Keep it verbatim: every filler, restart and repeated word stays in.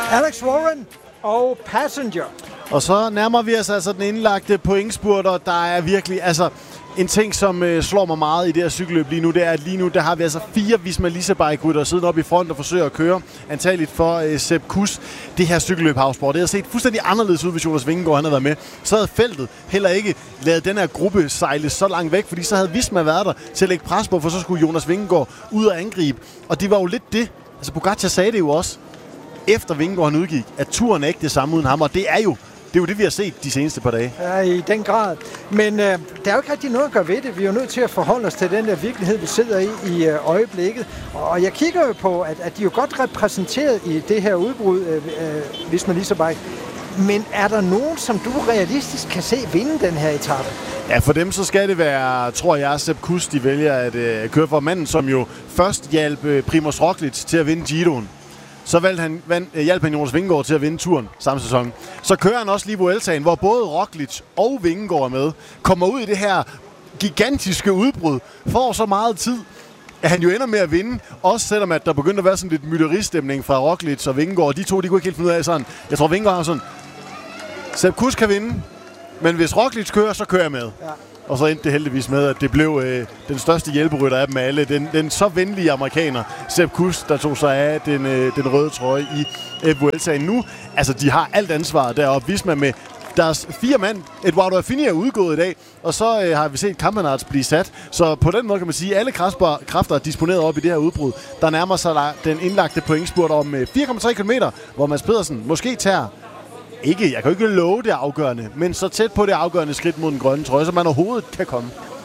Alex Warren og Passenger. Og så nærmer vi os altså den indlagte pointspurt, og der er virkelig, altså en ting, som øh, slår mig meget i det her cykelløb lige nu, det er, at lige nu, der har vi altså fire Visma Leasebike-rytter siddende op i front og forsøger at køre, antageligt for øh, Sepp Kuss. Det her cykelløb Havsborg, det har set fuldstændig anderledes ud, hvis Jonas Vingegaard han havde været med. Så havde feltet heller ikke lavet den her gruppe sejle så langt væk, fordi så havde Visma været der til at lægge pres på, for så skulle Jonas Vingegaard ud og angribe. Og det var jo lidt det. Altså Pogacar sagde det jo også, efter Vingegaard han udgik, at turen er ikke det samme uden ham, og det er jo Det er jo det, vi har set de seneste par dage. Ja, i den grad. Men øh, der er jo ikke rigtig noget at gøre ved det. Vi er jo nødt til at forholde os til den der virkelighed, vi sidder i i øh, øjeblikket. Og jeg kigger jo på, at, at de er jo godt repræsenteret i det her udbrud, øh, øh, hvis man lige så bare. Men er der nogen, som du realistisk kan se vinde den her etape? Ja, for dem så skal det være, tror jeg, Sepp Kuss, de vælger at øh, køre for manden, som jo først hjalp øh, Primož Roglič til at vinde Giroen. Så valgte han, vand, hjalp han Jonas Vingegaard til at vinde turen samme sæson. Så kører han også lige Vueltaen, hvor både Roglič og Vingegaard er med. Kommer ud i det her gigantiske udbrud. Får så meget tid, at han jo ender med at vinde. Også selvom at der begyndte at være sådan lidt mytteristemning fra Roglič og Vingegaard. De to, de kunne ikke helt finde ud af sådan. Jeg tror, Vingegaard har sådan, Sepp Kuss kan vinde, men hvis Roglič kører, så kører jeg med. Ja. Og så endte det heldigvis med, at det blev øh, den største hjælperytter af dem alle. Den, den så venlige amerikaner, Sepp Kuss, der tog sig af den, øh, den røde trøje i øh, Vueltaen nu. Altså, de har alt ansvaret deroppe. Visma med deres fire mand. Eduardo Affini er udgået i dag, og så øh, har vi set Campenaerts blive sat. Så på den måde kan man sige, at alle kræfter, kræfter er disponeret op i det her udbrud. Der nærmer sig den indlagte pointspurt om øh, fire komma tre kilometer, hvor Mads Pedersen måske tager ikke, jeg kan jo ikke love det afgørende, men så tæt på det afgørende skridt mod den grønne trøje, som man overhovedet kan komme.